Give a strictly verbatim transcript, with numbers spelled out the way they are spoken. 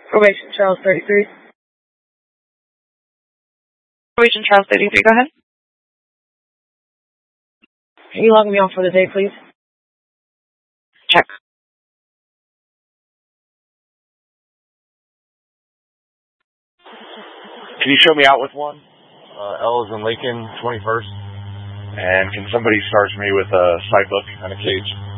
Probation Charles thirty-three. Probation Charles thirty-three, go ahead. Can you log me off for the day, please? Check. Can you show me out with one? Uh, L is in Lincoln, twenty-first. And can somebody charge me with a side book and a cage?